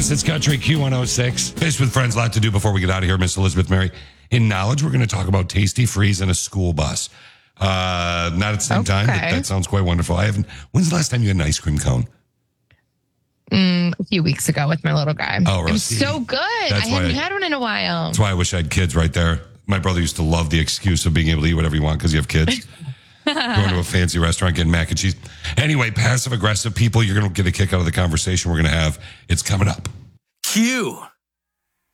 Madison's Country Q106. Fish with Friends, a lot to do before we get out of here, Miss Elizabeth Mary. In Knowledge, we're going to talk about Tasty Freeze and a school bus. Not at the same time, but that sounds quite wonderful. When's the last time you had an ice cream cone? A few weeks ago with my little guy. Oh, really? It was so good. I hadn't had one in a while. That's why I wish I had kids right there. My brother used to love the excuse of being able to eat whatever you want because you have kids. Going to a fancy restaurant, getting mac and cheese. Anyway, passive aggressive people, you're going to get a kick out of the conversation we're going to have. It's coming up. Q.